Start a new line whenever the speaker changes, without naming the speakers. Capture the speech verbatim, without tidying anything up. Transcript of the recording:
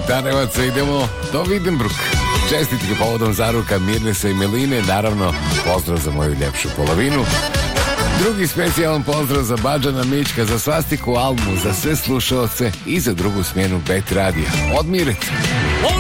Tarevaca idemo do Vidembruka. Čestitke povodom zaruka Mirnesa i Meline, naravno pozdrav za moju ljepšu polovinu. Drugi specijalan pozdrav za Badžana Mićka, za Svastiku Almu, za sve slušaoce i za drugu smjenu Bet Radija. Odmirite.